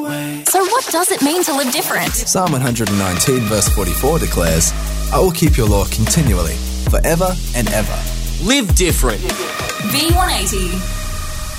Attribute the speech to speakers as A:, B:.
A: So what does it mean to live different?
B: Psalm 119 verse 44 declares, I will keep your law continually, forever and ever.
C: Live different.
A: V180.